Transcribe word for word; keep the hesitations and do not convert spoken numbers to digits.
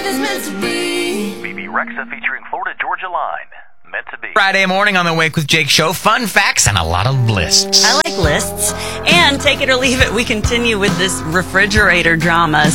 It's meant to be. B B Rexa featuring Florida Georgia Line. Meant to be. Friday morning on the Wake with Jake show. Fun facts and a lot of lists. I like lists. And take it or leave it, we continue with this refrigerator drama.